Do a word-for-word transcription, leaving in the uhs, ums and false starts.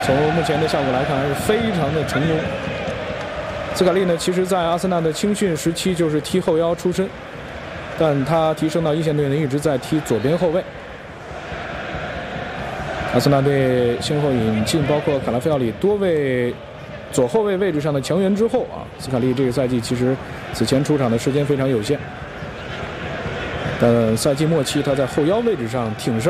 从目前的效果来看，还是非常的成功。斯卡利呢，其实在阿森纳的青训时期就是踢后腰出身，但他提升到一线队呢，一直在踢左边后卫。阿森纳队先后引进包括卡拉菲奥里多位左后卫位置上的强援之后啊，斯卡利这个赛季其实此前出场的时间非常有限，但赛季末期他在后腰位置上挺上。